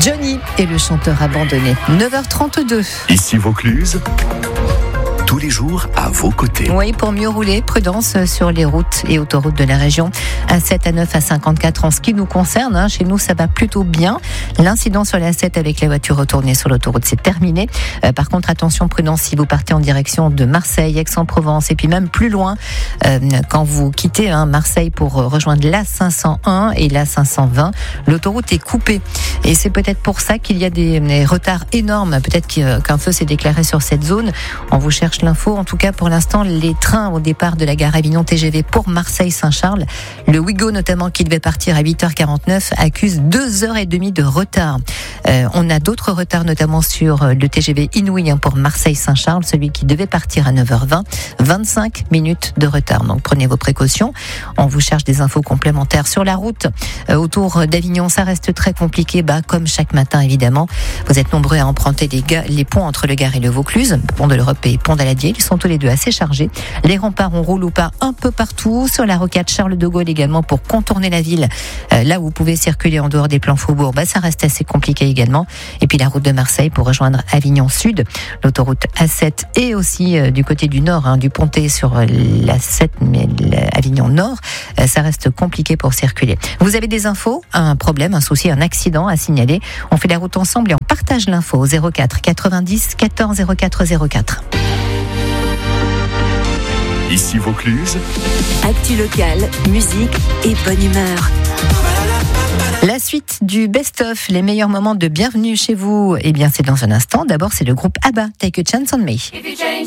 Johnny et le chanteur abandonné. 9h32. Ici Vaucluse, tous les jours à vos côtés. Oui, pour mieux rouler, prudence sur les routes et autoroutes de la région. A7, A9, A54 en ce qui nous concerne. Chez nous, ça va plutôt bien. L'incident sur la A7 avec les voitures retournées sur l'autoroute, c'est terminé. Par contre, attention, prudence si vous partez en direction de Marseille, Aix-en-Provence et puis même plus loin, quand vous quittez Marseille pour rejoindre l'A501 et l'A520, l'autoroute est coupée. Et c'est peut-être pour ça qu'il y a des retards énormes. Peut-être qu'un feu s'est déclaré sur cette zone. On vous cherche l'info. En tout cas, pour l'instant, les trains au départ de la gare Avignon TGV pour Marseille-Saint-Charles, le Ouigo notamment qui devait partir à 8h49, accuse 2h30 de retard. On a d'autres retards, notamment sur le TGV Inouï pour Marseille-Saint-Charles, celui qui devait partir à 9h20, 25 minutes de retard. Donc prenez vos précautions. On vous cherche des infos complémentaires sur la route. Autour d'Avignon, ça reste très compliqué, comme chaque matin évidemment. Vous êtes nombreux à emprunter les ponts entre le Gard et le Vaucluse, pont de l'Europe et pont d'Aladier. Ils sont tous les deux assez chargés. Les remparts, on roule ou pas un peu partout. Sur la rocade Charles de Gaulle également pour contourner la ville. Là où vous pouvez circuler en dehors des plans faubourgs, ça reste assez compliqué également. Et puis la route de Marseille pour rejoindre Avignon Sud, l'autoroute A7 et aussi du côté du nord, du Pontet sur la 7, mais Avignon Nord, ça reste compliqué pour circuler. Vous avez des infos, un problème, un souci, un accident à signaler. On fait la route ensemble et on partage l'info au 04 90 14 04 04. Ici Vaucluse, actu locale, musique et bonne humeur. La suite du best-of, les meilleurs moments de Bienvenue chez vous, c'est dans un instant. D'abord, c'est le groupe ABBA, Take a Chance on Me.